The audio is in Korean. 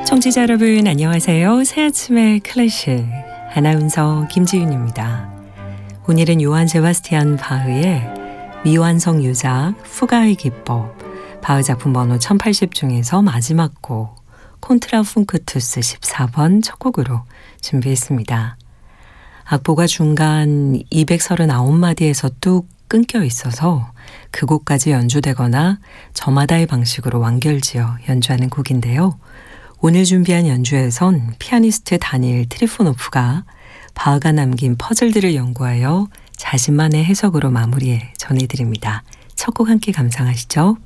청취자 여러분 안녕하세요. 새아침의 클래식 아나운서 김지윤입니다. 오늘은 요한 세바스티안 바흐의 미완성 유작 후가의 기법 바흐 작품 번호 1080 중에서 마지막 곡 콘트라풍크투스 14번 첫 곡으로 준비했습니다. 악보가 중간 239마디에서 뚝 끊겨 있어서 그 곡까지 연주되거나 저마다의 방식으로 완결지어 연주하는 곡인데요. 오늘 준비한 연주에선 피아니스트 다니엘 트리포노프가 바흐가 남긴 퍼즐들을 연구하여 자신만의 해석으로 마무리해 전해드립니다. 첫 곡 함께 감상하시죠.